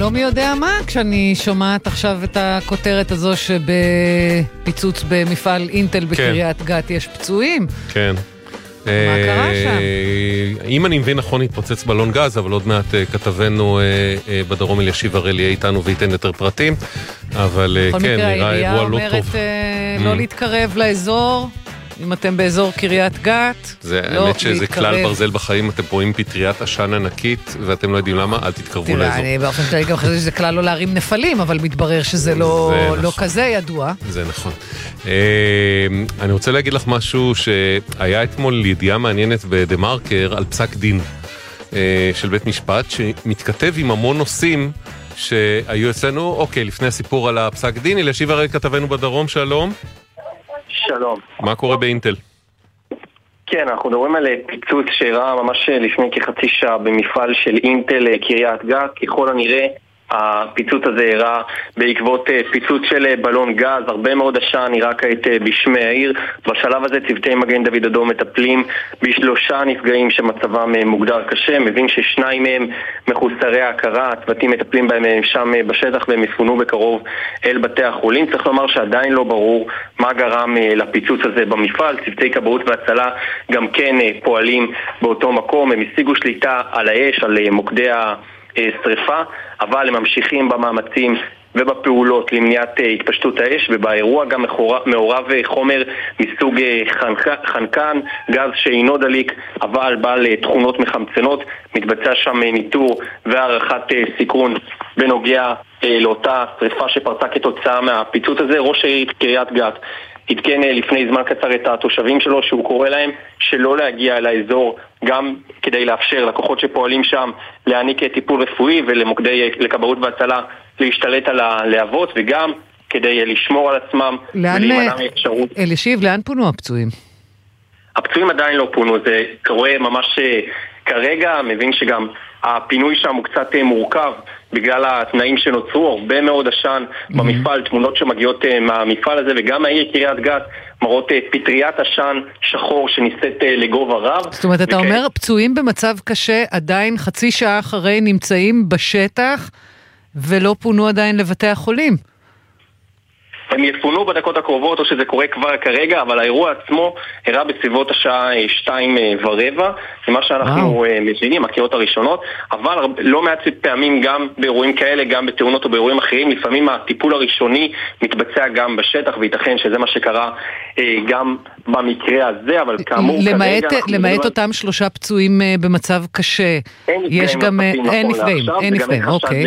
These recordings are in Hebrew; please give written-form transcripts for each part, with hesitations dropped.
לא מי יודע מה, כשאני שומעת עכשיו את הכותרת הזו שבפיצוץ במפעל אינטל בקריית גת יש פצועים. כן. מה קרה שם? אם אני מבין נכון, התפוצץ בלון גז, אבל עוד מעט כתבנו בדרום אלישיב הראל יהיה איתנו וייתן יותר פרטים, אבל כן, נראה אירוע לא טוב. אומרת לא להתקרב לאזור, אם אתם באזור קריית גת, האמת שזה כלל ברזל בחיים, אתם רואים פטריית עשן ענקית, ואתם לא יודעים למה, אל תתקרבו לאזור. אני באופן כללי גם חושב שזה כלל לא להרים נפלים, אבל מתברר שזה לא כזה ידוע. זה נכון. אני רוצה להגיד לך משהו שהיה אתמול ידיעה מעניינת בדה-מרקר על פסק דין של בית משפט, שמתכתב עם המון נושאים שהיו אצלנו. אוקיי, לפני הסיפור על הפסק דין, אלישיב הראל כתבנו בדרום, שלום. שלום. מה קורה באינטל? כן, אנחנו מדברים על פיצוץ שאירע ממש לפני כחצי שעה במפעל של אינטל קריית גת. ככל הנראה הפיצוץ הזה אירע בעקבות פיצוץ של בלון גז, הרבה מאוד עשן, נראה כעת בשמי העיר. בשלב הזה צוותי מגן דוד אדום מטפלים בשלושה נפגעים שמצבם מוגדר קשה, מבין ששניים מהם מחוסרי ההכרה, הצוותים מטפלים בהם שם בשטח והם יפונו בקרוב אל בתי החולים. צריך לומר שעדיין לא ברור מה גרם לפיצוץ הזה במפעל. צוותי כבאות והצלה גם כן פועלים באותו מקום, הם השיגו שליטה על האש, על מוקדי שריפה, אבל הם ממשיכים במאמצים ובפעולות למניעת התפשטות האש, ובאירוע גם מעורב חומר מסוג חנקן, גז שאינו דליק אבל בעל תכונות מחמצנות. מתבצע שם ניטור והערכת סיכון בנוגע לאותה שריפה שפרצה כתוצאה מהפיצוץ הזה. ראש העיר קריית גת התקן לפני זמן קצר את התושבים שלו שהוא קורא להם שלא להגיע לאזור, גם כדי לאפשר לכוחות שפועלים שם להעניק טיפול רפואי ולמוקדי לכבאות והצלה להשתלט על הלהבות, וגם כדי לשמור על עצמם ולהימנע מאפשרות. אלישיב, לאן פונו הפצועים? הפצועים עדיין לא פונו, זה קורה ממש כרגע. מבין שגם הפינוי שם הוא קצת מורכב בגלל התנאים שנוצרו, הרבה מאוד עשן במפעל, תמונות שמגיעות מהמפעל הזה, וגם העיר קריית גת מראות פטריית עשן שחור שניסית לגובה רב. זאת אומרת, אתה אומר פצועים במצב קשה עדיין חצי שעה אחרי נמצאים בשטח ולא פונו עדיין לבתי החולים. הם יפונו בדקות הקרובות או שזה קורה כבר כרגע, אבל האירוע עצמו אירע בסביבות השעה 2:15, זה מה שאנחנו מבינים, הקריאות הראשונות, אבל לא מעט פעמים גם באירועים כאלה, גם בתאונות או באירועים אחרים, לפעמים הטיפול הראשוני מתבצע גם בשטח, וייתכן שזה מה שקרה גם במקרה הזה, אבל כאמור למעט אותם 3 פצועים במצב קשה, יש גם אין נפגעים, אוקיי.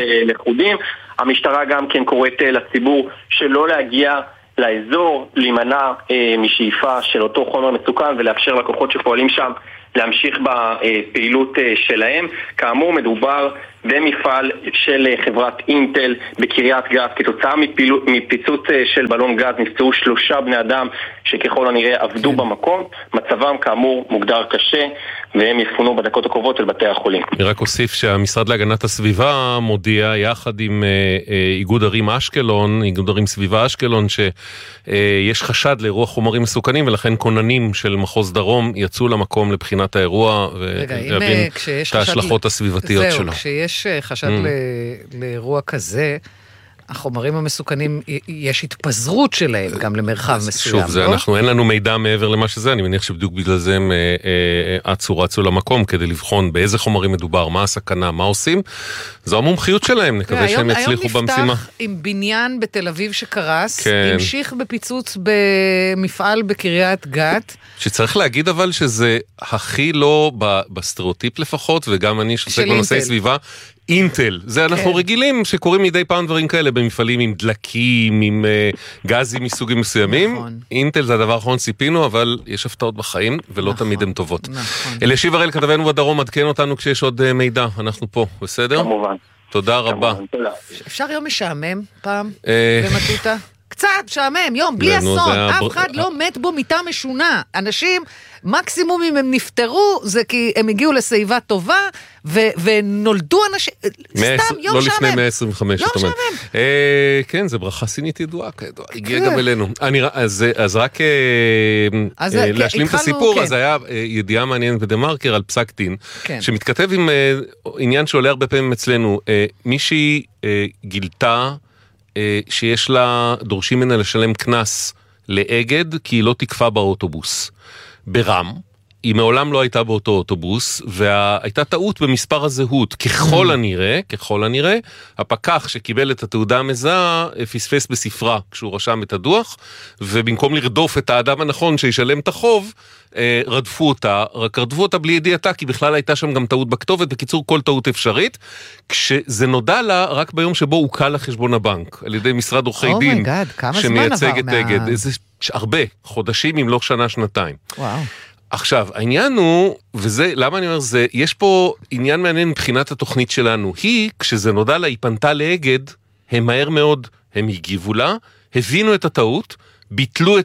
המשטרה גם כן קוראת לציבור שלא להגיע לאזור, להימנע משאיפה של אותו חומר מסוכן ולאפשר לכוחות שפועלים שם להמשיך בפעילות שלהם. כאמור מדובר במפעל של חברת אינטל בקריית גת. כתוצאה מפיצוץ של בלון גז נפצעו 3 בני אדם שככל הנראה עבדו במקום. מצבם כאמור מוגדר קשה והם יפונו בדקות הקרובות אל בתי החולים. אני רק אוסיף שהמשרד להגנת הסביבה מודיע יחד עם איגוד ערים אשקלון, איגוד ערים סביבה אשקלון, שיש חשד לאירוע חומרים מסוכנים, ולכן כוננים של מחוז דרום יצאו למקום לבחינת האירוע ולהבין את ההשלכות הסביבתיות שלו. כשיש חשד לאירוע כזה, החומרים המסוכנים, יש התפזרות שלהם גם למרחב מסוים. שוב, אנחנו אין לנו מידע מעבר למה שזה, אני מניח שבדיוק בגלל זה הם רצו למקום כדי לבחון באיזה חומרים מדובר, מה הסכנה, מה עושים. זו המומחיות שלהם, נקווה שהם יצליחו במשימה. היום נפתח עם בניין בתל אביב שקרס, המשיך בפיצוץ במפעל בקריית גת. שצריך להגיד אבל שזה הכי לא בסטריאוטיפ לפחות, וגם אני שעוסק בנושאי סביבה, אינטל, זה אנחנו רגילים שקוראים מדי פעם דברים כאלה במפעלים עם דלקים, עם גזים מסוגים מסוימים. אינטל זה הדבר האחרון ציפינו, אבל יש הפתעות בחיים ולא תמיד הן טובות. אלישיב הראל כתבנו בדרום, עדכן אותנו כשיש עוד מידע, אנחנו פה, בסדר? כמובן. תודה רבה. אפשר יום משעמם פעם במטוטה? קצת משעמם, יום, בלי אסון, אף אחד לא מת בו מיטה משונה. אנשים, מקסימום אם הם נפטרו, זה כי הם הגיעו לסביבה טובה, ונולדו אנשים, סתם, יום לא שעמם. לפני 125, יום שעמם. כן, זה ברכה סינית ידועה, הגיע גם אלינו. אז רק להשלים את הסיפור, אז היה ידיעה מעניינת בדמרקר על פסק דין, שמתכתב עם עניין שעולה הרבה פעמים אצלנו, מישהי גילתה שיש לה, דורשים ממנה לשלם כנס לאגד, כי היא לא תקפה באוטובוס. ברם, היא מעולם לא הייתה באותו אוטובוס, והייתה טעות במספר הזהות. ככל הנראה, הפקח שקיבל את התעודה המזהה, פספס בספרה כשהוא רשם את הדוח, ובמקום לרדוף את האדם הנכון שישלם את החוב, רדפו אותה בלי ידיעתה, כי בכלל הייתה שם גם טעות בכתובת, בקיצור כל טעות אפשרית, כשזה נודע לה רק ביום שבו הוקל לחשבון הבנק, על ידי משרד עורכי דין, שמייצג את אגד. זה הרבה חודשים, אם לא שנה, שנתיים. וואו. עכשיו, העניין הוא, וזה, למה אני אומר זה, יש פה עניין מעניין מבחינת התוכנית שלנו. כשזה נודע לה, היא פנתה לאגד, הם מהר מאוד, הם הגיבו לה, הבינו את הטעות, וביטלו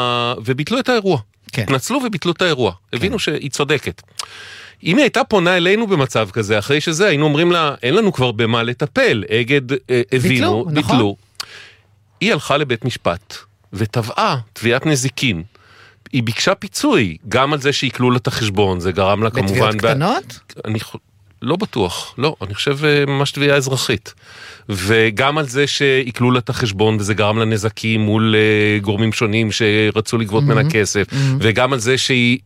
את האירוע. כן. התנצלו וביטלו את האירוע. הבינו שהיא צודקת. אם היא הייתה פונה אלינו במצב כזה, אחרי שזה, היינו אומרים לה, אין לנו כבר במה לטפל. אגד הבינו, ביטלו. היא הלכה לבית משפט, ותבעה תביעת נזיקין. היא ביקשה פיצוי, גם על זה שיקלו לה את החשבון, זה גרם לה כמובן... בתביעות קטנות? אני לא בטוח, לא, אני חושב ממש תביעה אזרחית. וגם על זה שיקלו לה את החשבון, וזה גרם לה נזקים מול גורמים שונים שרצו לגבות ממנה כסף, וגם על זה שהיא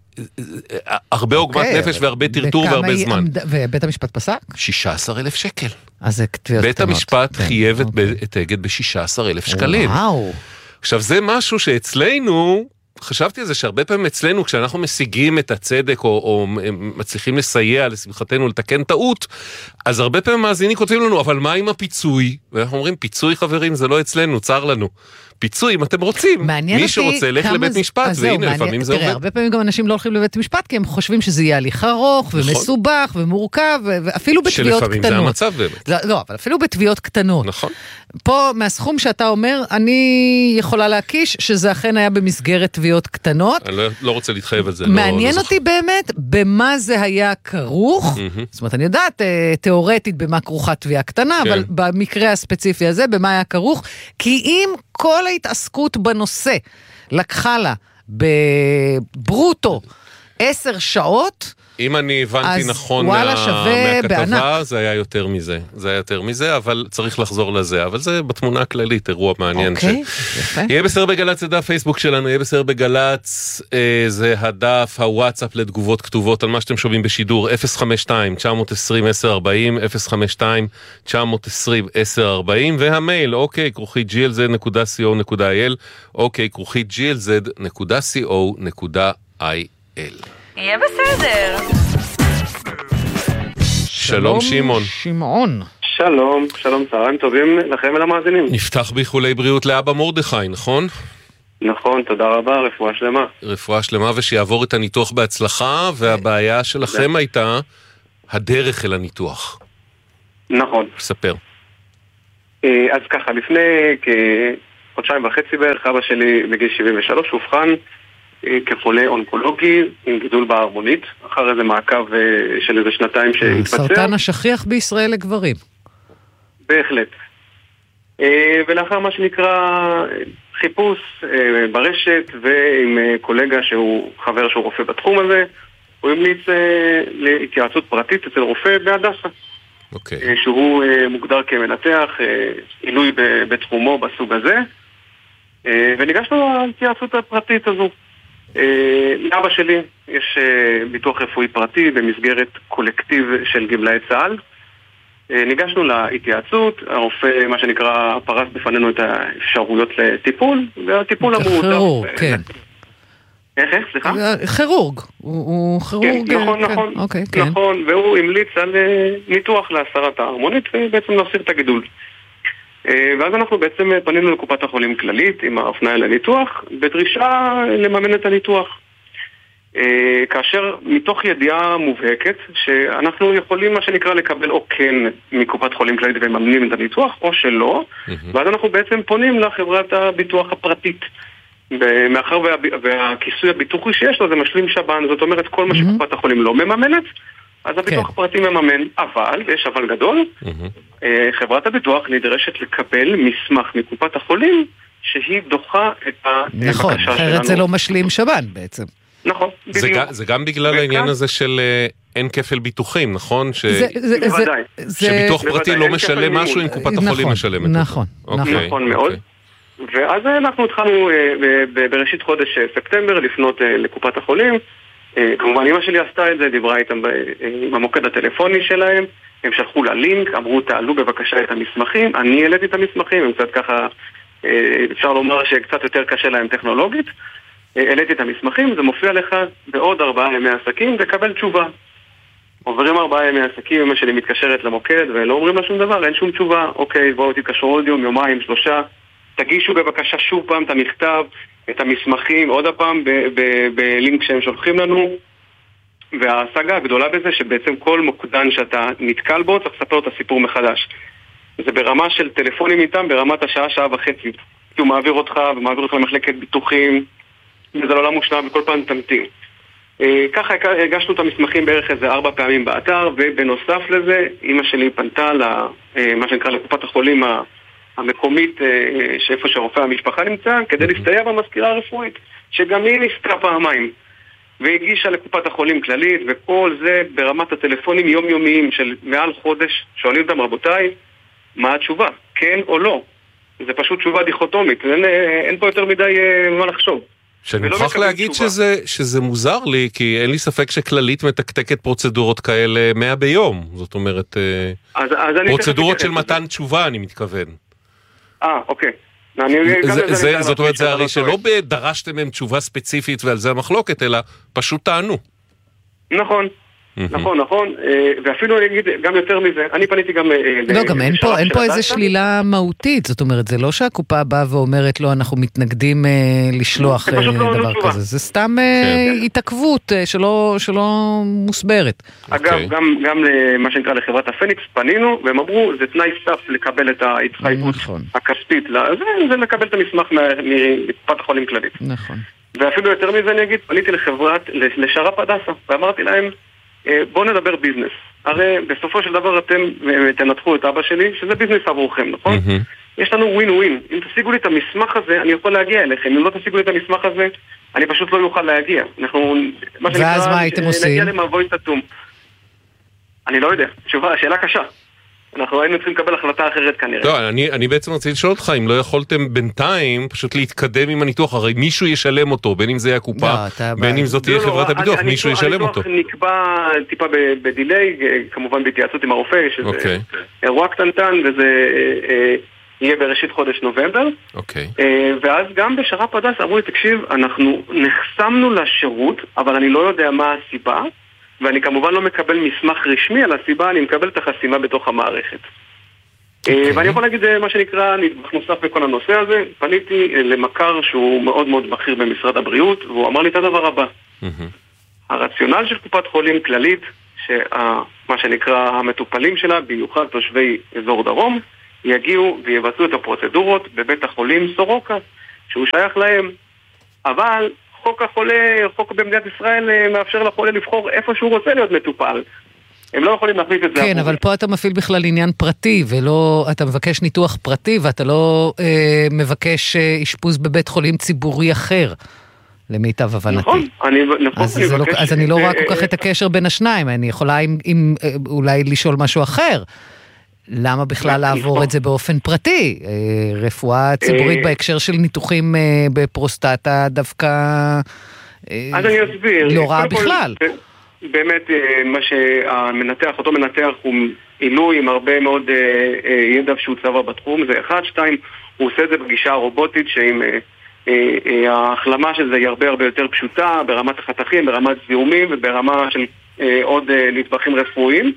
הרבה עוגמת נפש והרבה טרטור והרבה זמן. ובית המשפט פסק? 16,000 שקל. אז זה תביעות קטנות. בית המשפט חייב את אגד ב-16,000 שקלים. וואו. עכשיו זה משהו שאצלנו... חשבתי על זה שהרבה פעמים אצלנו, כשאנחנו משיגים את הצדק, או מצליחים לסייע, לשמחתנו, לתקן טעות, אז הרבה פעמים מאזינים כותבים לנו, אבל מה עם הפיצוי? ואנחנו אומרים, פיצוי חברים, זה לא אצלנו, צר לנו. פיצוי, אם אתם רוצים. מי שרוצה, לך לבית משפט, והנה, לפעמים זה עובד. תראה, הרבה פעמים גם אנשים לא הולכים לבית משפט, כי הם חושבים שזה יהיה הליך ארוך, ומסובך, ומורכב, ואפילו בתביעות קטנות. שלפעמים זה המצב באמת. לא, אבל אפילו בתביעות קטנות. נכון. פה, מהסכום שאתה אומר, אני יכולה להקיש שזה אכן היה במסגרת תביעות קטנות. אני לא רוצה להתחייב על זה. מעניין אותי באמת, במה זה היה כרוך. זאת אומרת, אני יודעת, תיאורטית, במה כרוכה תביעה קטנה, אבל במקרה הספציפי הזה, במה היה כרוך, כי אם כל ההתעסקות בנושא לקחה לה בברוטו 10 שעות, אם אני הבנתי נכון מהכתבה, זה היה יותר מזה. זה היה יותר מזה, אבל צריך לחזור לזה. אבל זה בתמונה הכללית, אירוע מעניין. אוקיי, יפה. יהיה בסדר בגלץ, זה דף פייסבוק שלנו, יהיה בסדר בגלץ, זה הדף, הוואטסאפ לתגובות כתובות על מה שאתם שומעים בשידור, 052-920-1040, 052-920-1040, והמייל, ok@glz.co.il, ok@glz.co.il. יהיה בסדר. שלום שמעון. שלום, צהריים טובים לכם ולמאזינים. נפתח באיחולי בריאות לאבא מרדכי, נכון? נכון, תודה רבה, רפואה שלמה. רפואה שלמה ושיעבור את הניתוח בהצלחה, והבעיה שלכם הייתה הדרך אל הניתוח. נכון. ספר. אז ככה, לפני כחודשיים וחצי בערך, אבא שלי בגיל 73 הובחן כחולה אונקולוגי עם גידול בהרמונית, אחר איזה מעקב של איזה שנתיים שהתבצע. סרטן השכיח בישראל לגברים. בהחלט. ולאחר מה שנקרא חיפוש ברשת ועם קולגה שהוא חבר שהוא רופא בתחום הזה, הוא המליץ להתייעצות פרטית אצל רופא בהדסה. שהוא מוגדר כמנתח, עילוי בתחומו בסוג הזה, וניגשנו להתייעצות הפרטית הזו. לאבא שלי יש ביטוח רפואי פרטי במסגרת קולקטיב של גמלאי צה"ל. ניגשנו להתייעצות, הרופא מה שנקרא פרס בפנינו את האפשרויות לטיפול, והטיפול המועדף. כירורג, כן. איך? סליחה? כירורג, הוא כירורג. נכון, והוא המליץ על ניתוח להסרת ההרמונית ובעצם להסיר את הגידול. ואז אנחנו בעצם פנינו לקופת החולים כללית עם ההפניה לניתוח, בדרישה לממן את הניתוח. כאשר מתוך ידיעה מובהקת שאנחנו יכולים מה שנקרא לקבל או כן מקופת חולים כללית וממנים את הביטוח או שלא, ואז אנחנו בעצם פונים לחברת הביטוח הפרטית. מאחר והכיסוי הביטוחי שיש לו זה משלים שב"ן, זאת אומרת כל מה שקופת החולים לא מממנת, אז הביטוח הפרטי מממן, אבל, יש אבל גדול, חברת הביטוח נדרשת לקבל מסמך מקופת החולים שהיא דוחה את הבקשה שלנו. נכון, אחרת זה לא משלים שב"ן בעצם. נכון, בדיוק. זה גם בגלל העניין הזה של אין כפל ביטוחים, נכון? בוודאי. שביטוח פרטי לא משלם משהו אם קופת החולים משלמת. נכון מאוד. ואז אנחנו התחלנו בראשית חודש ספטמבר לפנות לקופת החולים. כמובן אמא שלי עשתה את זה, דיברה איתם עם המוקד הטלפוני שלהם, הם שלחו לה לינק, אמרו תעלו בבקשה את המסמכים, אני העליתי את המסמכים, הם קצת ככה, אפשר לומר שקצת יותר קשה להם טכנולוגית, העליתי את המסמכים, זה מופיע לך בעוד 4 ימי עסקים, תקבל תשובה. עוברים 4 ימי עסקים, אמא שלי מתקשרת למוקד ולא אומרים לה שום דבר, אין שום תשובה, אוקיי, בואו תתקשרו עוד יום, יומיים, 3, תגישו בבקשה שוב פעם את המכתב, את המסמכים, עוד הפעם בלינק שהם שולחים לנו, וההשגה הגדולה בזה שבעצם כל מוקדן שאתה נתקל בו צריך לספר את הסיפור מחדש. זה ברמה של טלפונים איתם, ברמת השעה, שעה וחצי, כי הוא מעביר אותך ומעביר אותך למחלקת ביטוחים, וזה לא מושלם וכל פעם תמתין. ככה הגשנו את המסמכים בערך איזה 4 פעמים באתר, ובנוסף לזה, אמא שלי פנתה מה שנקרא לקופת החולים המקומית שאיפה שרופא המשפחה נמצא, כדי להסתייע במזכירה הרפואית, שגם היא נסתה פעמיים, והגישה לקופת החולים כללית, וכל זה ברמת הטלפונים יומיומיים של מעל חודש, שואלים אותם רבותיי, מה התשובה? כן או לא? זה פשוט תשובה דיכוטומית, אין פה יותר מדי מה לחשוב. שאני מוכרח להגיד שזה מוזר לי, כי אין לי ספק שכללית מתקתקת פרוצדורות כאלה 100 ביום, זאת אומרת, פרוצדורות של מתן תשובה אני מתכוון. אוקיי. זאת אומרת, זה הרי שלא דרשתם מהם תשובה ספציפית ועל זה המחלוקת, אלא פשוט טענו. נכון, ואפילו אני אגיד גם יותר מזה, אני פניתי גם... לא, גם אין פה איזה שלילה מהותית, זאת אומרת, זה לא שהקופה באה ואומרת לו, אנחנו מתנגדים לשלוח דבר כזה, זה סתם התעכבות שלא מוסברת. אגב, גם למה שנקרא לחברת הפניקס פנינו, והם אמרו, זה תנאי סף לקבל את ההתחייבות הכספית, זה לקבל את המסמך מקופת החולים כללית. נכון. ואפילו יותר מזה אני אגיד, פניתי לשר"פ הדסה, ואמרתי להם, בואו נדבר ביזנס. הרי בסופו של דבר אתם תנתחו את אבא שלי, שזה ביזנס עבורכם, נכון? יש לנו ווין ווין. אם תשיגו לי את המסמך הזה, אני יכול להגיע אליכם. אם לא תשיגו לי את המסמך הזה, אני פשוט לא יוכל להגיע. ואז מה הייתם עושים? נגיע למבוי סתום. אני לא יודע. שאלה קשה. אנחנו היינו צריכים לקבל החלטה אחרת כנראה. לא, אני בעצם רוצה לשאול אותך, אם לא יכולתם בינתיים פשוט להתקדם עם הניתוח, הרי מישהו ישלם אותו, בין אם זה יהיה הקופה, בין אם זאת תהיה חברת הביטוח, מישהו ישלם אותו. הניתוח נקבע טיפה בדילי, כמובן בהתייעצות עם הרופא, שזה אירוע קטנטן, וזה יהיה בראשית חודש נובמבר. ואז גם בשר"פ הדסה אמרו לי, תקשיב, אנחנו נחסמנו לשירות, אבל אני לא יודע מה הסיבה, ואני כמובן לא מקבל מסמך רשמי על הסיבה, אני מקבל את החסימה בתוך המערכת. ואני יכול להגיד מה שנקרא, נדבך נוסף בכל הנושא הזה, פניתי למכר שהוא מאוד מאוד בכיר במשרד הבריאות, והוא אמר לי את הדבר הבא. הרציונל של קופת חולים כללית, שמה שנקרא המטופלים שלה, במיוחד תושבי אזור דרום, יגיעו ויבצעו את הפרוצדורות בבית החולים סורוקה, שהוא שייך להם. אבל חוק במדינת ישראל מאפשר לחולה לבחור איפה שהוא רוצה להיות מטופל. הם לא יכולים להחליט את זה. כן, אבל פה אתה מפעיל בכלל עניין פרטי, ולא, אתה מבקש ניתוח פרטי, ואתה לא מבקש אשפוז בבית חולים ציבורי אחר, למיטב הבנתי. נכון, אז אני לא רואה כל כך את הקשר בין השניים, אני יכולה אולי לשאול משהו אחר. למה בכלל לעבור את זה באופן פרטי? רפואה ציבורית בהקשר של ניתוחים בפרוסטטה דווקא אז אני אסביר. לא רע בכלל. באמת מה שהמנתח, אותו מנתח הוא עילוי עם הרבה מאוד ידע שהוא צבא בתחום, זה 1, 2, הוא עושה את זה בגישה הרובוטית שעם ההחלמה של זה היא הרבה הרבה יותר פשוטה ברמת החתכים, ברמת זיהומים וברמה של עוד נדבכים רפואיים.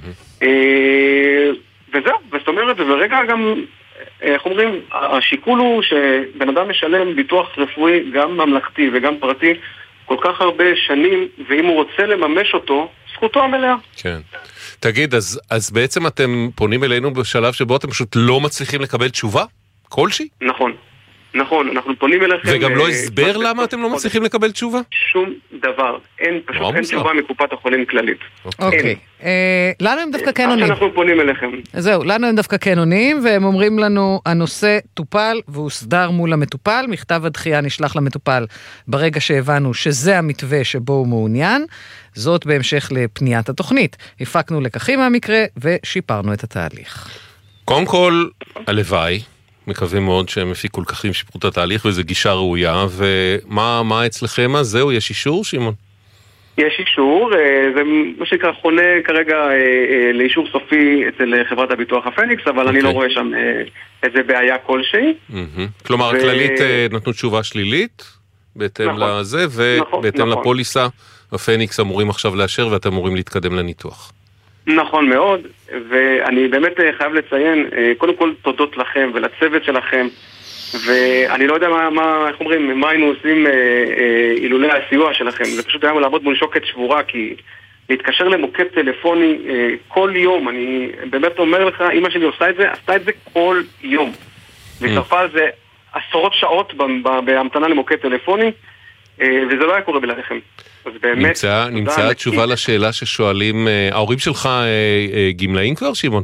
וזהו, זאת אומרת, וברגע גם, איך אומרים, השיקול הוא שבן אדם משלם ביטוח רפואי גם ממלכתי וגם פרטי כל כך הרבה שנים, ואם הוא רוצה לממש אותו, זכותו המלאה. כן. תגיד, אז בעצם אתם פונים אלינו בשלב שבו אתם פשוט לא מצליחים לקבל תשובה? כלשהי? נכון, אנחנו פונים אליכם. וגם לא הסבר למה אתם לא מצליחים לקבל תשובה? שום דבר. אין תשובה מקופת החולים כללית. אוקיי. לנו הם דווקא כן עונים. אנחנו פונים אליכם. זהו, לנו הם דווקא כן עונים, והם אומרים לנו, הנושא טופל והוסדר מול המטופל, מכתב הדחייה נשלח למטופל ברגע שהבנו שזה המתווה שבו הוא מעוניין, זאת בהמשך לפניית התוכנית. הפקנו לקחים מהמקרה ושיפרנו את התהליך. קודם כל, הלוואי. מקווה מאוד שהם הפיקו לקחים שיפרו את התהליך, וזו גישה ראויה, ומה אצלכם? אז זהו, יש אישור, שמעון? יש אישור, זה מה שנקרא חונה כרגע לאישור סופי אצל חברת הביטוח הפניקס, אבל אני לא רואה שם איזה בעיה כלשהי. כלומר, הכללית נתנו תשובה שלילית, בהתאם לזה, ובהתאם לפוליסה, הפניקס אמורים עכשיו לאשר, ואתם אמורים להתקדם לניתוח. נכון מאוד, ואני באמת חייב לציין, קודם כל תודות לכם ולצוות שלכם, ואני לא יודע איך אומרים, מה היינו עושים אילולי הסיוע שלכם. זה פשוט היה לעבוד מול שוקת שבורה, כי להתקשר למוקד טלפוני כל יום, אני באמת אומר לך, אמא שלי עשתה את זה כל יום, ושרפה על זה עשרות שעות בהמתנה למוקד טלפוני, וזה לא היה קורה בלעדיכם. נמצאה התשובה לשאלה ששואלים, ההורים שלך גמלאים כבר, שמעון?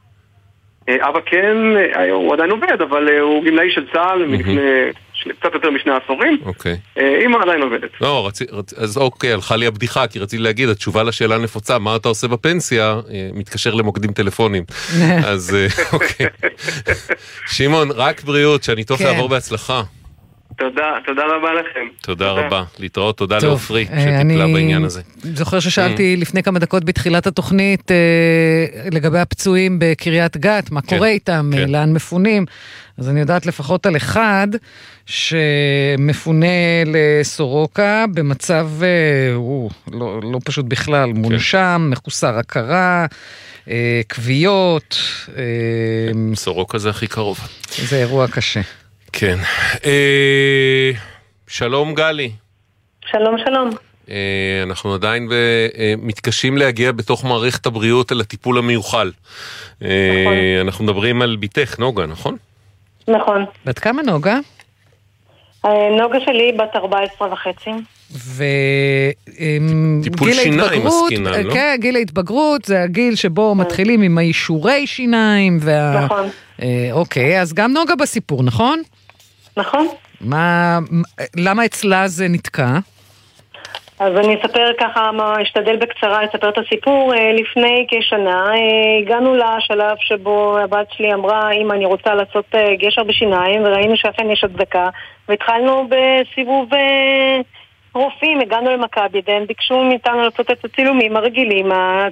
אבא כן, הוא עדיין עובד, אבל הוא גמלאי של צה"ל, קצת יותר משני עשורים. אמא עדיין עובדת. לא, אז אוקיי, הלכה לי הבדיחה, כי רציתי להגיד, התשובה לשאלה נפוצה, מה אתה עושה בפנסיה, מתקשר למוקדים טלפונים. אז אוקיי. שמעון, רק בריאות, שהניתוח יעבור בהצלחה. תודה רבה לכם. תודה רבה, להתראות, תודה לאופרי שטיפלה בעניין הזה. זוכר ששאלתי לפני כמה דקות בתחילת התוכנית לגבי הפצועים בקריית גת, מה קורה איתם, לאן מפונים, אז אני יודעת לפחות על אחד שמפונה לסורוקה במצב לא פשוט בכלל, מונשם, מחוסר הכרה, כוויות. סורוקה זה הכי קרוב. זה אירוע קשה. כן. שלום גלי. שלום. אנחנו עדיין מתקשים להגיע בתוך מערכת הבריאות אל הטיפול המיוחל. נכון. אנחנו מדברים על ביתך, נוגה, נכון? נכון. בת כמה נוגה? נוגה שלי בת 14.5. טיפול שיניים מסכינן, לא? כן, גיל ההתבגרות זה הגיל שבו מתחילים עם האישורי שיניים. נכון. אוקיי, אז גם נוגה בסיפור, נכון? נכון. למה אצלה זה נתקע? אז אני אספר ככה, אשתדל בקצרה, אספר את הסיפור. לפני כשנה הגענו לשלב שבו הבת שלי אמרה, אמא, אני רוצה לעשות גשר בשיניים, וראינו שאכן יש הצדקה, והתחלנו בסיבוב רופאים, הגענו למכבי, הם ביקשו מאיתנו לעשות את הצילומים הרגילים,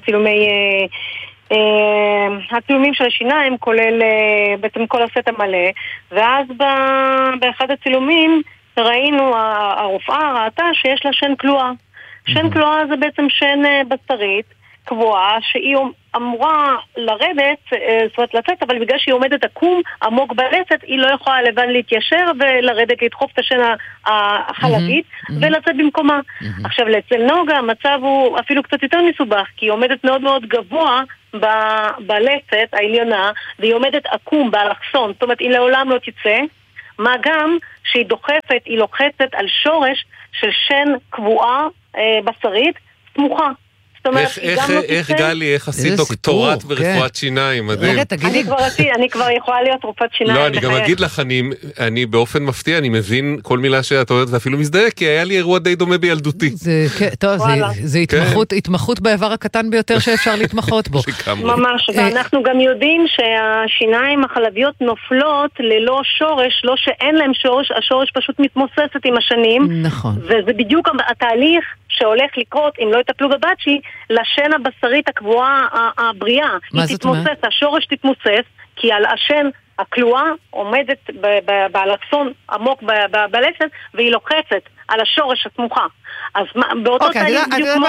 הצילומים של השיניים, כולל בעצם כל הסט המלא, ואז באחד הצילומים ראינו, הרופאה ראתה שיש לה שן כלואה. שן כלואה זה בעצם שן בשרית קבועה, שהיא אמורה לרדת, זאת אומרת לצאת, אבל בגלל שהיא עומדת עקום עמוק בלצת, היא לא יכולה לבן להתיישר ולרדת, לדחוף את השן החלבית ולצאת במקומה. עכשיו, אצל נוגה המצב הוא אפילו קצת יותר מסובך, כי היא עומדת מאוד מאוד גבוה בלצת העליונה, והיא עומדת עקום באלכסון, זאת אומרת, היא לעולם לא תצא, מה גם שהיא דוחפת, היא לוחצת על שורש של שן קבועה בשרית סמוכה. איך גלי, איך עשית דוקטורט ברפואת שיניים, מדהים. אני כבר יכולה להיות רופאת שיניים. לא, אני גם אגיד לך, אני באופן מפתיע, אני מבין כל מילה שאת אומרת ואפילו מזדהה, כי היה לי אירוע די דומה בילדותי. טוב, זה התמחות באיבר הקטן ביותר שאפשר להתמחות בו. ממש, ואנחנו גם יודעים שהשיניים החלביות נופלות ללא שורש, לא שאין להם שורש, השורש פשוט מתמוססת עם השנים. נכון. וזה בדיוק התהליך שהולך לקרות, אם לא יטפלו בבצ'י, לשן הבשרית הקבועה הבריאה. היא תתמוסס, השורש תתמוסס, כי על השן הכלואה עומדת באלכסון עמוק בלסת, והיא לוחצת על השורש הסמוכה. אז באותו תהליך בדיוק כמו...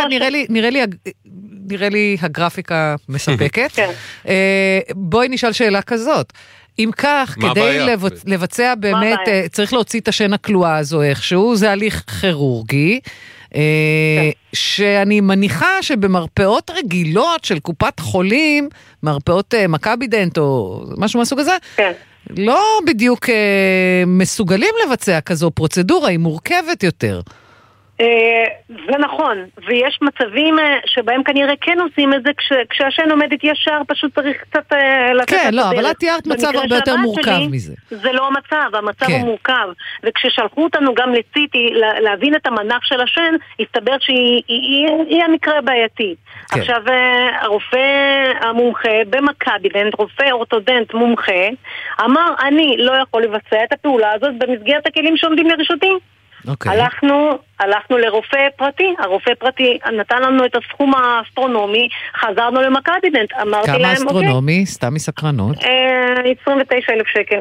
נראה לי הגרפיקה מספקת. בואי נשאל שאלה כזאת. אם כך, כדי לבצע באמת, צריך להוציא את השן הכלואה הזו איכשהו, זה הליך כירורגי, שאני מניחה שבמרפאות רגילות של קופת חולים, מרפאות מכבידנט או משהו מהסוג הזה, לא בדיוק מסוגלים לבצע כזו פרוצדורה, היא מורכבת יותר. זה נכון, ויש מצבים שבהם כנראה כן עושים את זה, כשהשן עומדת ישר, פשוט צריך קצת לתת את הדרך. כן, לא, אבל את תיארת מצב הרבה יותר מורכב מזה. זה לא המצב הוא מורכב. וכששלחו אותנו גם לציטי להבין את המנח של השן, הסתבר שהיא המקרה בעייתי. עכשיו, הרופא המומחה במכבידנט, רופא אורתודנט מומחה, אמר, אני לא יכול לבצע את הפעולה הזאת במסגרת הכלים שעומדים לרשותי. הלכנו לרופא פרטי, הרופא פרטי נתן לנו את הסכום האסטרונומי, חזרנו למכבידנט, אמרתי להם, כמה אסטרונומי? סתם מסקרנות? 29,000 שקל.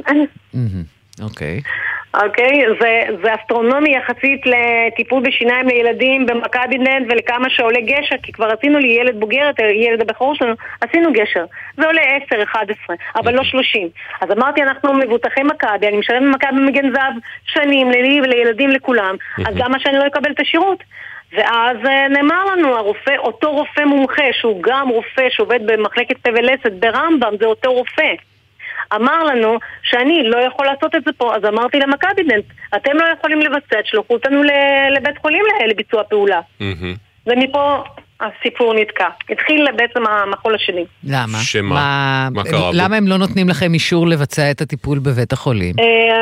אוקיי, זה אסטרונומי יחסית לטיפול בשיניים לילדים במכבידנט ולכמה שעולה גשר, כי כבר עשינו לי ילד בוגרת, ילד הבכור שלנו, עשינו גשר. זה עולה 10, 11, אבל לא 30. אז אמרתי, אנחנו מבוטחי מכבי, אני משלם במכבי מגן זהב שנים, לי ולילדים לכולם, אז למה שאני לא אקבל את השירות? ואז נאמר לנו, אותו רופא מומחה, שהוא גם רופא שעובד במחלקת פה ולסת ברמב"ם, זה אותו רופא. אמר לנו שאני לא יכול לעשות את זה פה, אז אמרתי למכבידנט, אתם לא יכולים לבצע, תשלחו אותנו לבית חולים לביצוע פעולה. ומפה הסיפור נתקע. התחיל בעצם המחול השני. למה? שמה? מה קרה בו? למה הם לא נותנים לכם אישור לבצע את הטיפול בבית החולים?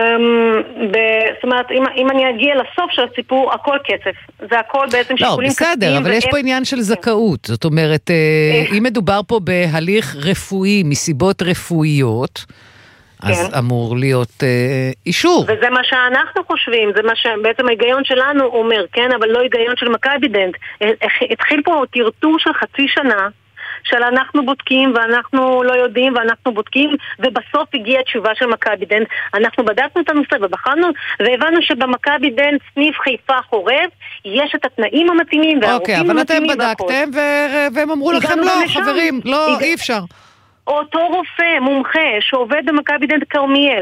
זאת אומרת, אם אני אגיע לסוף של הסיפור, הכל קצף. זה הכל בעצם שיקולים כספיים. בסדר, אבל יש פה עניין של זכאות. זאת אומרת, אם מדובר פה בהליך רפואי, מסיבות רפואיות, אז אמור להיות אישור. וזה מה שאנחנו חושבים, זה מה שבעצם ההיגיון שלנו אומר, כן, אבל לא היגיון של מכבידנט. התחיל פה טרטור של חצי שנה, של אנחנו בודקים ואנחנו לא יודעים ואנחנו בודקים, ובסוף הגיעה תשובה של מכבידנט. אנחנו בדקנו את הנושא ובחנו, והבנו שבמכבידנט סניף חיפה חורב, יש את התנאים המתאימים והרופאים המתאימים. אבל אתם בדקתם והם אמרו לכם לא, חברים, לא, אי אפשר. אותו רופא מומחה שעובד במכבידנט כרמיאל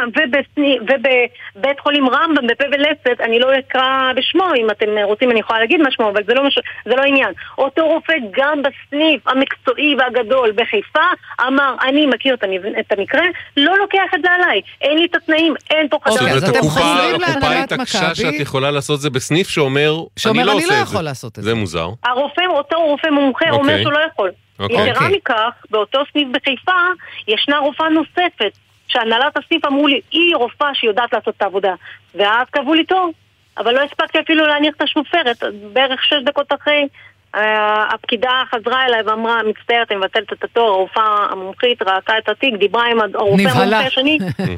ובבית חולים רמב"ם בפה ולסת, אני לא אקרא בשמו, אם אתם רוצים אני יכולה להגיד משמו, אבל זה לא עניין. אותו רופא גם בסניף המקצועי והגדול בחיפה אמר, אני מכיר את המקרה, לא לוקח את זה עליי, אין לי את התנאים, אין פה חדר. אז אתם חוזרים להנהלת מכבי. הקופה התעקשה שאת יכולה לעשות זה בסניף שאומר, אני לא עושה את זה. זה מוזר. אותו רופא מומחה אומר שהוא לא יכול. יתרה מכך, באותו סניף בחיפה ישנה רופאה נוספת שהנהלת הסניף אמרו לי, היא רופאה שיודעת לעשות את העבודה, ואז קבעו לי תור, אבל לא הספקתי אפילו להניח את השופרת. בערך 6 דקות אחרי הפקידה חזרה אליי ואמרה, מצטערת, אני מבטלת את התור. הרופאה המומחית ראתה את התיק, דיברה עם הרופא המומחה השני,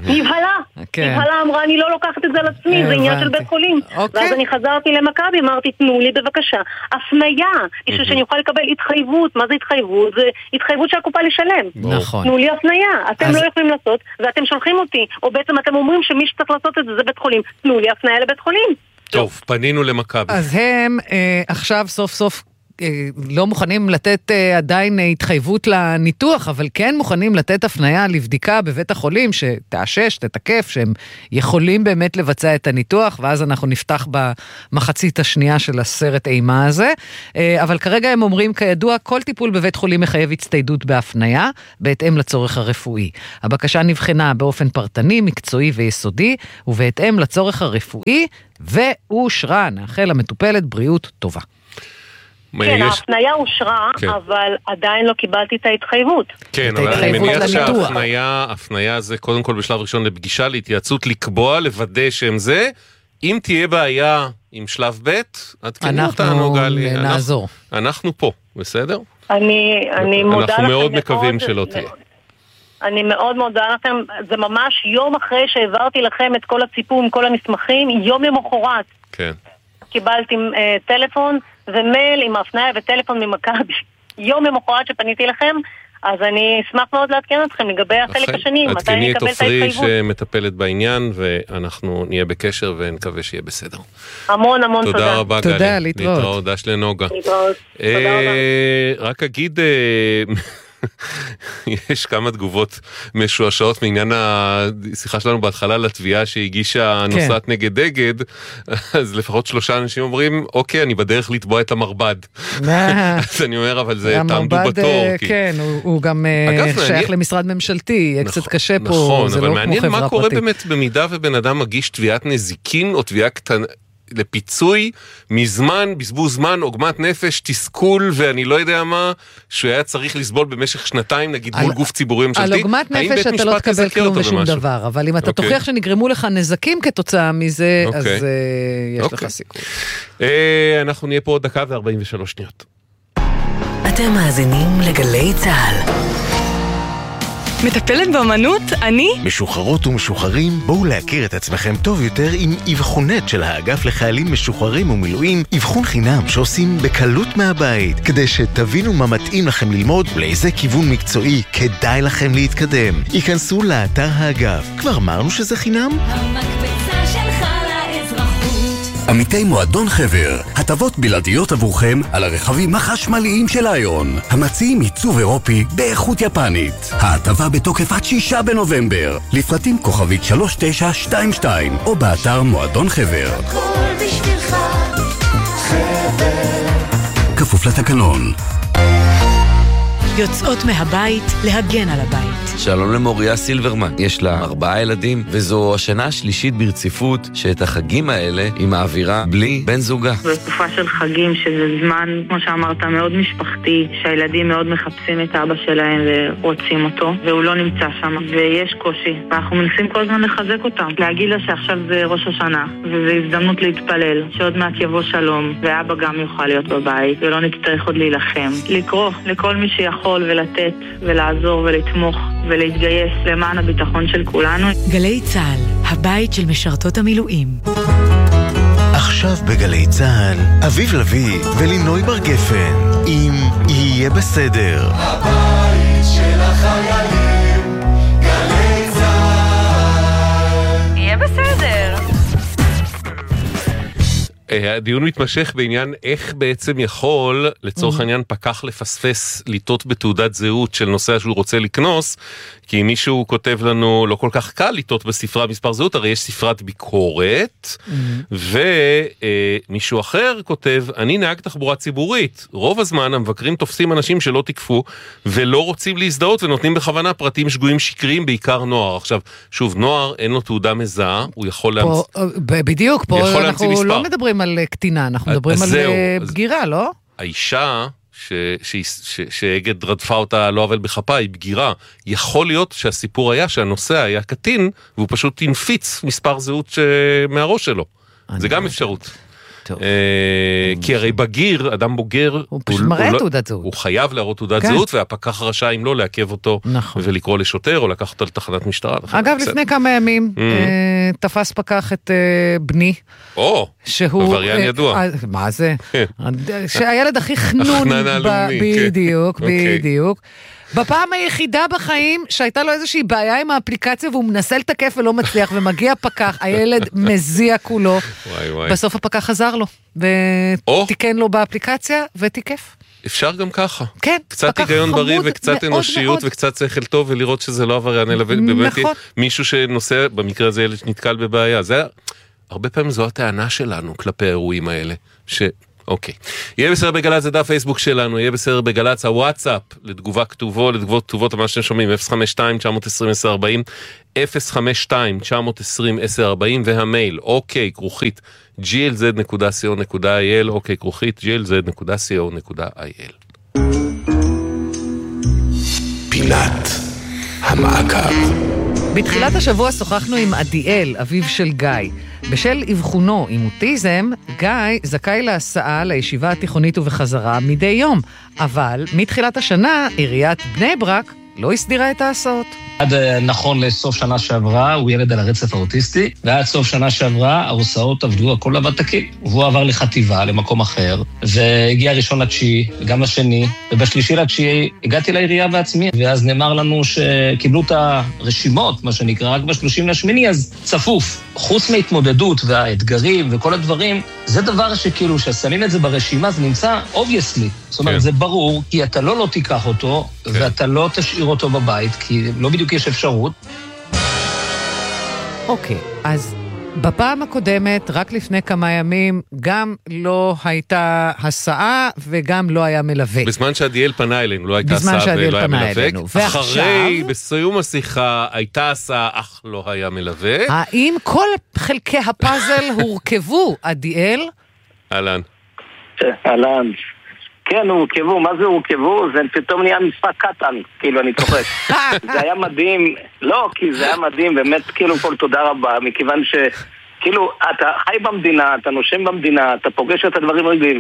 נבהלה, אמרה, אני לא לוקחת את זה על עצמי, זה עניין של בית חולים. ואז אני חזרתי למכבי, אמרתי, תנו לי בבקשה הפניה, בשביל שאני אוכל לקבל התחייבות. מה זה התחייבות? זה התחייבות שהקופה לשלם. תנו לי הפניה, אתם לא יכולים לעשות, ואתם שולחים אותי, או בעצם אתם אומרים שמי שצריך לעשות את זה, זה בית חולים. תנו לי הפניה לבית חולים. טוב, פנינו למכבי. אז הם עכשיו סוף סוף לא מוכנים לתת עדיין התחייבות לניתוח, אבל כן מוכנים לתת הפניה לבדיקה בבית החולים שתאשש, תתקף, שהם יכולים באמת לבצע את הניתוח, ואז אנחנו נפתח במחצית השנייה של הסרט אימה הזה. אבל כרגע הם אומרים, כידוע, כל טיפול בבית חולים מחייב הצטיידות בהפניה, בהתאם לצורך הרפואי. הבקשה נבחנה באופן פרטני, מקצועי ויסודי, ובהתאם לצורך הרפואי, ואושרה. נאחל למטופלת בריאות טובה. כן, ההפניה אושרה, אבל עדיין לא קיבלתי את ההתחייבות. כן, אבל אני מניח שההפניה זה קודם כל בשלב ראשון לפגישה, להתייעצות, לקבוע, לוודא שהם זה. אם תהיה בעיה עם שלב ב', עדכנו אותנו, גלי. אנחנו נעזור. אנחנו פה, בסדר? אני מודה לכם. אנחנו מאוד מקווים שלא תהיה. אני מאוד מודה לכם. זה ממש יום אחרי שהעברתי לכם את כל הציפור עם כל המסמכים, יום למחרת. כן. קיבלתי טלפון ומייל עם ההפניה וטלפון ממכבי. יום למחרת שפניתי לכם, אז אני אשמח מאוד לעדכן אתכם לגבי החלק השני, מתי אני אקבל את ההתחייבות. עדכני את עופרי שמטפלת בעניין, ואנחנו נהיה בקשר ונקווה שיהיה בסדר. המון תודה. תודה רבה, גלי. תודה, להתראות. להתראות, דש לנוגה. להתראות, תודה רבה. רק אגיד, יש כמה תגובות משועשעות מעניין השיחה שלנו בהתחלה לתביעה שהגישה נוסעת נגד דגד, אז לפחות 3 אנשים אומרים, אוקיי, אני בדרך לתבוע את המרבד. אז אני אומר, אבל זה תעמדו בתור. כן, הוא גם שייך למשרד ממשלתי, קצת קשה פה, נכון, זה אבל לא כמו חברה פרטית. מעניין מה קורה באמת במידה ובן אדם מגיש תביעת נזיקין או תביעה קטנה, לפיצוי מזמן, בזבוז זמן, עוגמת נפש, תסכול ואני לא יודע מה, שהוא היה צריך לסבול במשך 2 נגיד מול גוף ציבורי ממשלתי. על עוגמת נפש אתה לא תקבל כלום ושום דבר, אבל אם אתה תוכיח שנגרמו לך נזקים כתוצאה מזה, אז יש לך סיכוי. אנחנו נהיה פה עוד 1:43. אתם מאזינים לגלי צהל. מטפלת באמנות, אני? משוחררות ומשוחררים, בואו להכיר את עצמכם טוב יותר עם אבחונט של האגף לחיילים משוחררים ומילואים, אבחון חינם שעושים בקלות מהבית, כדי שתבינו מה מתאים לכם ללמוד ולאיזה כיוון מקצועי כדאי לכם להתקדם. היכנסו לאתר האגף. כבר אמרנו שזה חינם? המקפצה שלך לאזרחות. עמיתי מועדון חבר, הטבות בלעדיות עבורכם על הרכבים החשמליים של איון, המציעים עיצוב אירופי באיכות יפנית. ההטבה בתוקף עד 6 בנובמבר, לפרטים כוכבית 3922 או באתר מועדון חבר. הכל בשבילך, חבר. כפוף לתקנון. יוצאות מהבית להגן על הבית. שלום למוריה סילברמן, יש לה 4 ילדים, וזו השנה השלישית ברציפות שאת החגים האלה היא מעבירה בלי בן זוגה. זו תקופה של חגים שזה זמן, כמו שאמרת, מאוד משפחתי, שהילדים מאוד מחפשים את אבא שלהם ורוצים אותו, והוא לא נמצא שם, ויש קושי, ואנחנו מנסים כל הזמן לחזק אותם, להגיד לה שעכשיו זה ראש השנה, וזו הזדמנות להתפלל, שעוד מעט יבוא שלום, ואבא גם יוכל להיות בבית, ולא נצטרך עוד להילחם. לקרוא לכל מי שיכול ולתת ולעזור ולתמוך ולהתגייס למען הביטחון של כולנו. גלי צהל, הבית של משרתות המילואים. עכשיו בגלי צהל, אביב לוי ולינוי בר גפן, אם יהיה בסדר. הבית של החיילים, גלי צהל. יהיה בסדר. הדיון מתמשך בעניין איך בעצם יכול, לצורך העניין, פקח לפספס, ליטות בתעודת זהות של נוסע שהוא רוצה לקנוס, כי מישהו כותב לנו, לא כל כך קל ליטות בספרה מספר זהות, הרי יש ספרת ביקורת, ומישהו אחר כותב, אני נהג תחבורה ציבורית, רוב הזמן המבקרים תופסים אנשים שלא תקפו, ולא רוצים להזדהות, ונותנים בכוונה פרטים שגויים שקריים, בעיקר נוער. עכשיו, שוב, נוער אין לו תעודה מזהה, הוא יכול בדיוק, פה אנחנו לא מדברים על קטינה, אנחנו מדברים על בגירה, לא? האישה שאגד רדפה אותה לא אבל בכפה, היא בגירה. יכול להיות שהסיפור היה שהנוסע היה קטין, והוא פשוט ינפיץ מספר זהות מהראש שלו. זה גם אפשרות. כי הרי בגיר, אדם בוגר, הוא פשוט מראה תעודת זהות. הוא חייב להראות תעודת זהות, והפקח רשאי אם לא לעכב אותו, ולקרוא לשוטר, או לקחת אותו לתחנת משטרה. אגב, לפני כמה ימים, תפס פקח את בני. עבריין ידוע. מה זה? שהילד הכי חנון, בדיוק, בדיוק. בפעם היחידה בחיים שהייתה לו איזושהי בעיה עם האפליקציה והוא מנסה לתקף ולא מצליח ומגיע פקח, הילד מזיע כולו. בסוף הפקח חזר לו ותיקן לו באפליקציה ותיקף. אפשר גם ככה. כן. קצת היגיון בריא וקצת אנושיות וקצת שכל טוב ולראות שזה לא עבריין אלא באמת מישהו שנוסע, במקרה הזה ילד נתקל בבעיה. זה הרבה פעמים זו הטענה שלנו כלפי האירועים האלה. אוקיי. יהיה בסדר בגלץ, זה דף פייסבוק שלנו, יהיה בסדר בגלץ, הוואטסאפ, לתגובה כתובו, לתגובות כתובות, מה שאתם שומעים, 052-920-1040, 052-920-1040, והמייל, אוקיי, כרוכית, glz.co.il, אוקיי, כרוכית, glz.co.il. פינת המעקב. בתחילת השבוע שוחחנו עם עדיאל, אביו של גיא. בשל אבחונו עם אוטיזם, גיא זכאי להסעה לישיבה התיכונית ובחזרה מדי יום. אבל מתחילת השנה, עיריית בני ברק לא הסדירה את ההסעות. עד נכון לסוף שנה שעברה, הוא ילד על הרצף האוטיסטי, ועד סוף שנה שעברה, ההרצאות עבדו, הכל עבד תקין. והוא עבר לחטיבה, למקום אחר, והגיע ראשון לתשיעי, וגם לשני, ובשלישי לתשיעי הגעתי לעירייה בעצמי, ואז נאמר לנו שקיבלו את הרשימות, מה שנקרא, רק ב30 אז צפוף. חוץ מהתמודדות והאתגרים וכל הדברים, זה דבר שכאילו, ששמים את זה ברשימה, זה נמצא obviously. זאת אומרת, זה ברור, כי אתה לא תיקח אותו, ואתה לא תשאיר אותו בבית, כי לא בדיוק יש אפשרות. אוקיי, אז בפעם הקודמת, רק לפני כמה ימים, גם לא הייתה הסעה וגם לא היה מלווה. בזמן שעדיאל פנה אלינו, לא הייתה הסעה ולא היה מלווה. אחרי, בסיום השיחה, הייתה הסעה, אך לא היה מלווה. האם כל חלקי הפאזל הורכבו, עדיאל? אהלן. אהלן. כן, הורכבו, מה זה הורכבו? זה פתאום נהיה משחק קטן, כאילו אני צוחק. זה היה מדהים, לא, כי זה היה מדהים, באמת, כאילו כל תודה רבה, מכיוון שכאילו, אתה חי במדינה, אתה נושם במדינה, אתה פוגש את הדברים רגילים,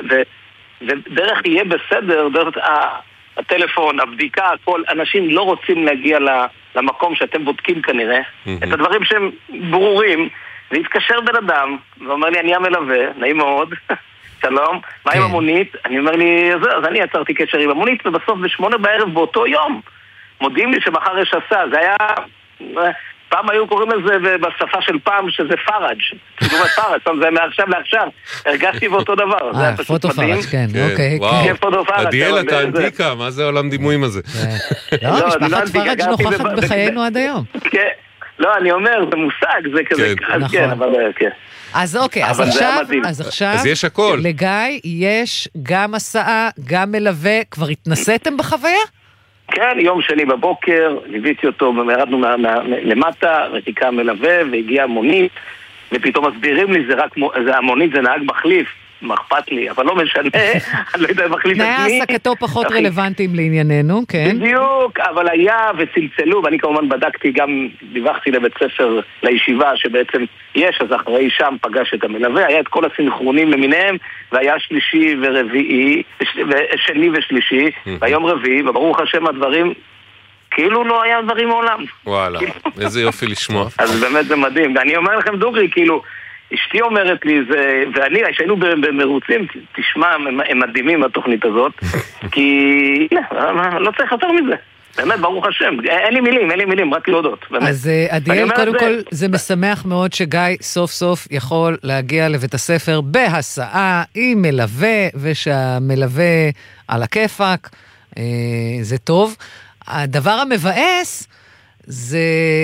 ודרך יהיה בסדר, דרך הטלפון, הבדיקה, כל, אנשים לא רוצים להגיע למקום שאתם בודקים כנראה, את הדברים שהם ברורים, והתקשר בן אדם, ואומר לי, אני המלווה, נעים מאוד, שלום, מה עם המונית? אני אומר לי, אז אני יצרתי קשר עם המונית, ובסוף ב8 בערב באותו יום, מודיעים לי שמחר יש הסעה. זה היה, פעם היו קוראים לזה בשפה של פעם, שזה פארג', כאילו פארג', זה מעכשיו לעכשיו, הרגשתי באותו דבר, זה היה פשוט מדהים. כן, אוקיי. עדיאל, אתה אנטיקה, מה זה העולם דימויים הזה? לא, משפחת פארג' נוכחת בחיינו עד היום. כן, לא, אני אומר, זה מושג, זה כזה, כן, אבל כן. אז אוקיי, אז עכשיו יש הכל. לגיא יש גם הסעה, גם מלווה, כבר התנסיתם בחוויה? כן, יום שני בבוקר, ליוויתי אותו, ירדנו למטה, ותיקה מלווה, והגיע המונית, ופתאום מסבירים לי, זה המונית, זה נהג מחליף, אכפת לי, אבל לא משנה, אני לא יודע מחליף את מי. תנאי העסקתו פחות רלוונטיים לענייננו, כן. בדיוק, אבל היה וצלצלו, ואני כמובן בדקתי, גם דיווחתי לבית ספר, לישיבה שבעצם יש, אז אחרי שם פגש את המלווה, היה את כל הסינכרונים למיניהם, והיה שלישי ורביעי, שני ושלישי, והיום רביעי, וברוך השם הדברים, כאילו לא היה דברים מעולם. וואלה, איזה יופי לשמוע. אז באמת זה מדהים, ואני אומר לכם דוגרי, כאילו, אשתי אומרת לי, ואני, שהיינו במרוצים, תשמע, הם מדהימים התוכנית הזאת, כי לא צריך יותר מזה. באמת, ברוך השם, אין לי מילים, רק להודות. אז עדיאל, קודם כל, זה משמח מאוד שגיא סוף סוף יכול להגיע לבית הספר בהסעה עם מלווה, ושהמלווה על הכיפק, זה טוב. הדבר המבאס זה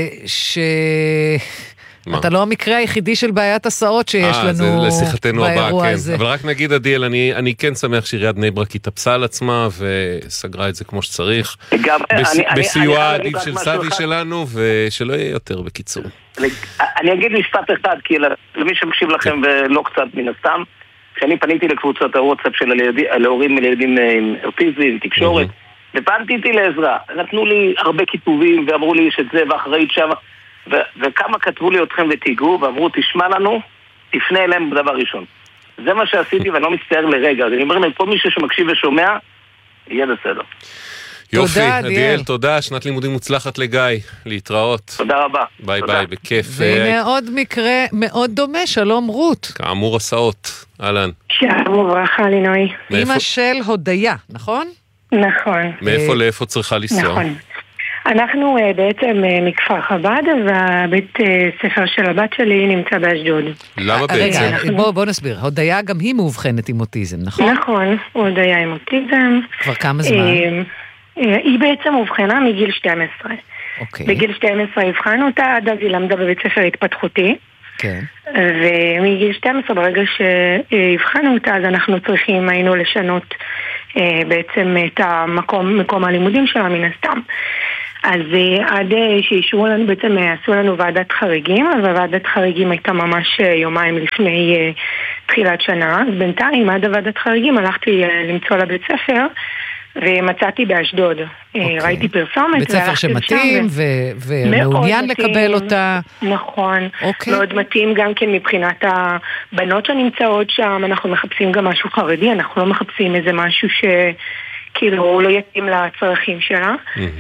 אתה לא המקרה היחידי של בעיית הסעות שיש לנו באירוע הזה. אבל רק נגיד, עדיאל, אני כן שמח שעיריית בני ברק התאפסה על עצמה וסגרה את זה כמו שצריך. בסיוע העדיף של סבי שלנו, ושלא יהיה יותר בקיצור. אני אגיד משפט אחד, כי למי שמקשיב לכם ולא קצת מן הסתם, כשאני פניתי לקבוצת הוואטסאפ של ההורים לילדים עם אוטיזם, תקשורת, ופנתי איתי לעזרה. נתנו לי הרבה כיתובים ואמרו לי יש את זה ואחראית שם, וכמה כתבו לי אתכם ותיגעו ואמרו תשמע לנו, תפנה אליהם בדבר ראשון. זה מה שעשיתי ואני לא מצטער לרגע. אז אני אומר להם, כל מי שמקשיב ושומע, יהיה בסדר. יופי, עדיאל, תודה. שנת לימודים מוצלחת לגיא. להתראות. תודה רבה. ביי ביי, בכיף. והנה עוד מקרה מאוד דומה, שלום רות. כאמור הסעות, אהלן. שלום וברכה לינוי. אמא של הודיה, נכון? נכון. מאיפה לאיפה צריכה לנסוע? נכון. אנחנו בעצם מכפר חב"ד, והבית ספר של הבת שלי נמצא באשדוד. למה בעצם? רגע, בוא נסביר. הודיה גם היא מאובחנת עם אוטיזם, נכון? נכון, הודיה עם אוטיזם. כבר כמה זמן? היא בעצם מאובחנה מגיל 12. אוקיי. בגיל 12 הבחנו אותה, עד אז היא למדה בבית ספר התפתחותי. כן. ומגיל 12, ברגע שהבחנו אותה, אז אנחנו היינו לשנות בעצם את מקום הלימודים שלה מן הסתם. אז עד שאישרו לנו, בעצם עשו לנו ועדת חריגים, והוועדת חריגים הייתה ממש יומיים לפני תחילת שנה. אז בינתיים, עד הוועדת חריגים, הלכתי למצוא לבית ספר, ומצאתי באשדוד. ראיתי פרסומת. בית ספר שמתאים ומעוניין לקבל אותה. נכון. מאוד מתאים גם כן מבחינת הבנות שנמצאות שם. אנחנו מחפשים גם משהו חרדי, אנחנו לא מחפשים איזה משהו כאילו לא יתאים לצרכים שלה.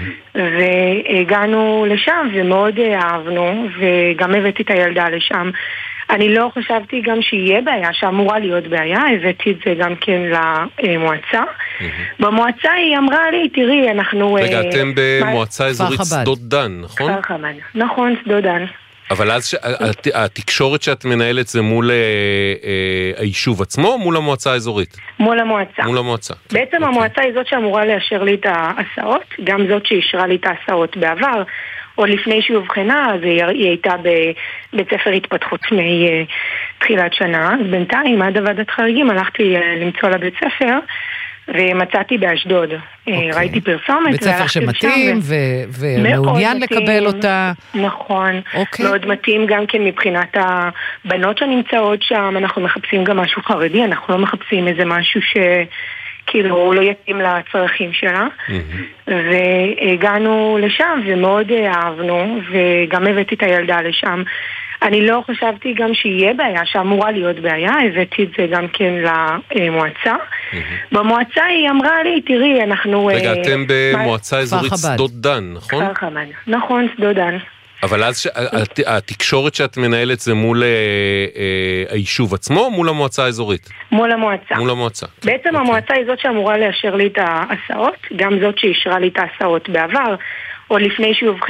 והגענו לשם ומאוד אהבנו, וגם הבאתי את הילדה לשם. אני לא חשבתי גם שיהיה בעיה, שאמורה להיות בעיה, הבאתי את זה גם כן למועצה. במועצה היא אמרה לי, תראי, אנחנו... רגע, אתם במועצה אזורית שדות דן, נכון? כפר חב"ד, נכון, שדות דן. אבל אז התקשורת שאת מנהלת זה מול היישוב עצמו או מול המועצה האזורית? מול המועצה. מול המועצה. בעצם המועצה היא זאת שאמורה לאשר לי את ההסעות, גם זאת שאישרה לי את ההסעות בעבר, או לפני שהיא הובחנה, אז היא הייתה בבית ספר התפתחות מתחילת שנה, אז בינתיים עד ועדת חריגים הלכתי למצוא לבית ספר, ומצאתי באשדוד. ראיתי פרסומת. בית ספר שמתאים ומעוניין לקבל אותה. נכון. מאוד מתאים גם כן מבחינת הבנות שנמצאות שם. אנחנו מחפשים גם משהו חרדי, אנחנו לא מחפשים איזה משהו שכאילו לא יתאים לצרכים שלה. והגענו לשם ומאוד אהבנו, וגם הבאתי את הילדה לשם. אני לא חשבתי גם שיהיה בעיה, שאמורה להיות בעיה, הבאתי את זה גם כן למועצה. במועצה היא אמרה לי, תראי, אנחנו... רגע, אתם במועצה אזורית שדות דן, נכון? כפר חב"ד, נכון, שדות דן. אבל אז התקשורת שאת מנהלת זה מול היישוב עצמו או מול המועצה האזורית? מול המועצה. מול המועצה. בעצם המועצה היא זאת שאמורה לאשר לי את ההסעות, גם זאת שאישרה לי את ההסעות בעבר, או לפני שהיא הובחנה.